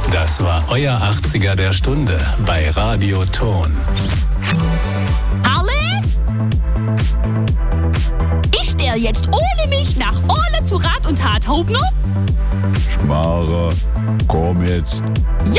Das war euer 80er der Stunde bei Radio Ton. Harle? Ist er jetzt ohne mich nach Orle zu Rat und Tat, Hobner? Schmarre, komm jetzt.